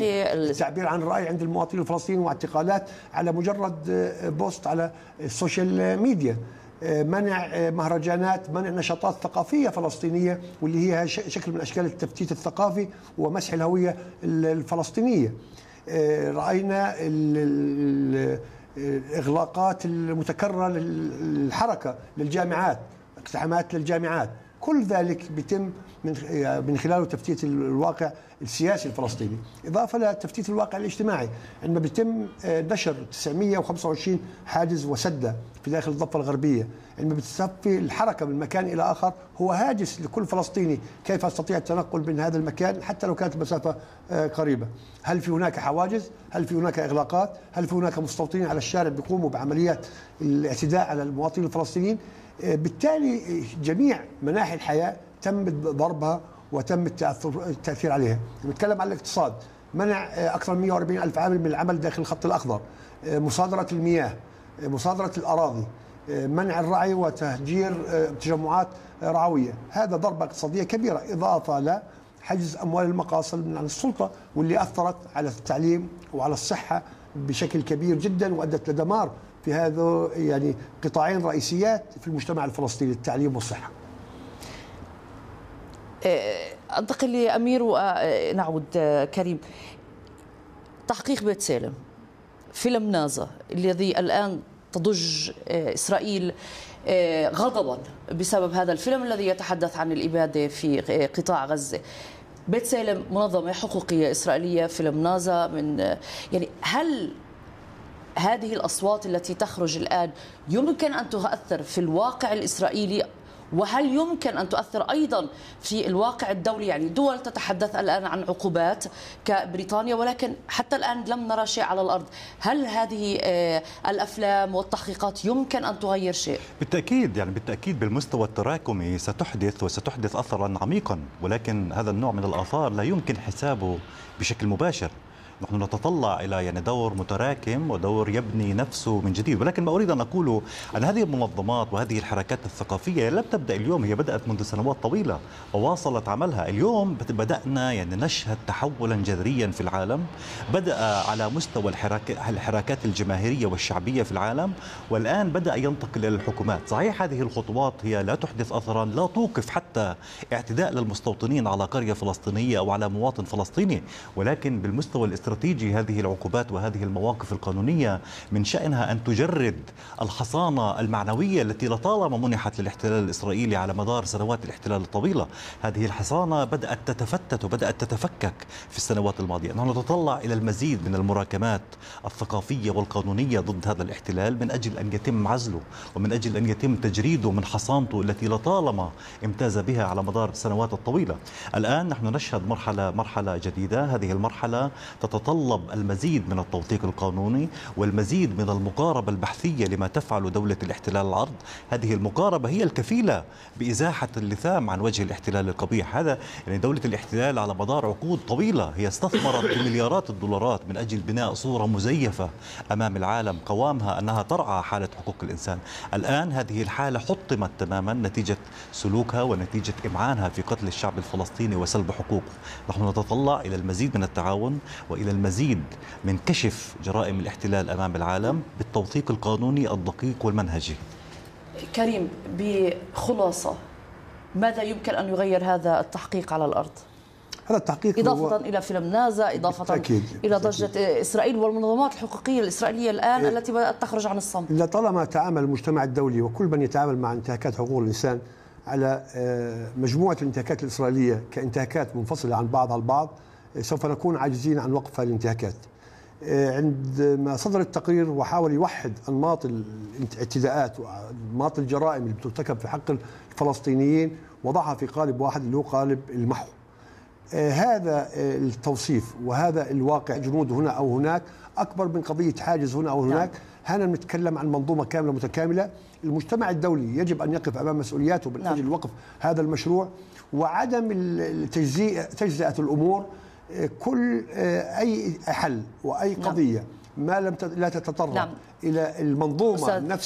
التاريخي، التعبير عن الرأي عند المواطنين الفلسطينيين، واعتقالات على مجرد بوست على السوشيال ميديا، منع مهرجانات، منع نشاطات ثقافية فلسطينية واللي هي شكل من أشكال التفتيت الثقافي ومسح الهوية الفلسطينية. رأينا الإغلاقات المتكررة للحركة للجامعات، اقتحامات للجامعات، كل ذلك بيتم من خلاله تفتيت الواقع السياسي الفلسطيني، إضافة لتفتيت الواقع الاجتماعي. عندما بيتم نشر 925 حاجز وسدة في داخل الضفة الغربية، عندما بتصفي الحركة من مكان إلى آخر، هو هاجس لكل فلسطيني كيف يستطيع التنقل من هذا المكان حتى لو كانت المسافة قريبة. هل في هناك حواجز؟ هل في هناك إغلاقات؟ هل في هناك مستوطنين على الشارع بيقوموا بعمليات الاعتداء على المواطنين الفلسطينيين؟ بالتالي جميع مناحي الحياة تم ضربها وتم التأثير عليها. نتكلم عن الاقتصاد، منع أكثر من 140 ألف عامل من العمل داخل الخط الأخضر، مصادرة المياه، مصادرة الأراضي، منع الرعي وتهجير تجمعات رعوية. هذا ضربة اقتصادية كبيرة، إضافة لحجز أموال المقاصل من السلطة، واللي أثرت على التعليم وعلى الصحة بشكل كبير جدا، وأدت لدمار في هذا يعني قطاعين رئيسيات في المجتمع الفلسطيني، التعليم والصحة. أنتقل لأمير ونعود كريم. تحقيق بيت سالم، فيلم نازا الذي الآن تضج إسرائيل غضبا بسبب هذا الفيلم الذي يتحدث عن الإبادة في قطاع غزة. بيت سالم منظمة حقوقية إسرائيلية، فيلم نازا من يعني هل هذه الأصوات التي تخرج الآن يمكن أن تؤثر في الواقع الإسرائيلي، وهل يمكن أن تؤثر أيضا في الواقع الدولي؟ يعني دول تتحدث الآن عن عقوبات كبريطانيا، ولكن حتى الآن لم نرى شيء على الأرض. هل هذه الأفلام والتحقيقات يمكن أن تغير شيء؟ بالتأكيد، يعني بالتأكيد بالمستوى التراكمي ستحدث أثرا عميقا، ولكن هذا النوع من الآثار لا يمكن حسابه بشكل مباشر. نحن نتطلع إلى يعني دور متراكم ودور يبني نفسه من جديد. ولكن ما أريد أن أقوله أن هذه المنظمات وهذه الحركات الثقافية لم تبدأ اليوم، هي بدأت منذ سنوات طويلة وواصلت عملها. اليوم بدأنا يعني نشهد تحولا جذريا في العالم، بدأ على مستوى الحركات الجماهيرية والشعبية في العالم، والآن بدأ ينتقل إلى الحكومات. صحيح هذه الخطوات هي لا تحدث أثرا، لا توقف حتى اعتداء للمستوطنين على قرية فلسطينية أو على مواطن فلسطيني، ولكن بالمستوى الاستراتيجي هذه العقوبات وهذه المواقف القانونية من شأنها أن تجرد الحصانة المعنوية التي لطالما منحت للاحتلال الإسرائيلي على مدار سنوات الاحتلال الطويلة. هذه الحصانة بدأت تتفتت وبدأت تتفكك في السنوات الماضية. نحن نتطلع إلى المزيد من المراكمات الثقافية والقانونية ضد هذا الاحتلال من أجل أن يتم عزله ومن أجل أن يتم تجريده من حصانته التي لطالما امتاز بها على مدار السنوات الطويلة. الآن نحن نشهد مرحلة جديدة. هذه المرحلة تتطلب المزيد من التوثيق القانوني والمزيد من المقاربة البحثية لما تفعل دولة الاحتلال الأرض. هذه المقاربة هي الكفيلة بإزاحة اللثام عن وجه الاحتلال القبيح هذا. يعني دولة الاحتلال على مدار عقود طويلة هي استثمرت بمليارات الدولارات من أجل بناء صورة مزيفة أمام العالم قوامها أنها ترعى حالة حقوق الإنسان. الآن هذه الحالة حطمت تماما نتيجة سلوكها ونتيجة إمعانها في قتل الشعب الفلسطيني وسلب حقوقه. نحن نتطلع إلى المزيد من التعاون وإلى المزيد من كشف جرائم الاحتلال أمام العالم بالتوثيق القانوني الدقيق والمنهجي. كريم، بخلاصة ماذا يمكن أن يغير هذا التحقيق على الأرض؟ هذا التحقيق إضافة إلى فيلم نازا، إضافة إلى ضجة إسرائيل والمنظمات الحقوقية الإسرائيلية الآن التي بدأت تخرج عن الصمت. لطالما تعامل المجتمع الدولي وكل من يتعامل مع انتهاكات حقوق الإنسان على مجموعة الانتهاكات الإسرائيلية كانتهاكات منفصلة عن بعض سوف نكون عاجزين عن وقف هذه الانتهاكات. عندما صدر التقرير وحاول يوحد أنماط الاعتداءات وأنماط الجرائم اللي بترتكب في حق الفلسطينيين وضعها في قالب واحد اللي هو قالب المحو. هذا التوصيف وهذا الواقع جنود هنا أو هناك أكبر من قضية حاجز هنا أو هناك. هنا نتكلم عن منظومة كاملة متكاملة. المجتمع الدولي يجب أن يقف أمام مسؤولياته من أجل وقف هذا المشروع وعدم تجزئة الأمور. كل أي حل وأي قضية ما لا تتطرق إلى المنظومة نفسها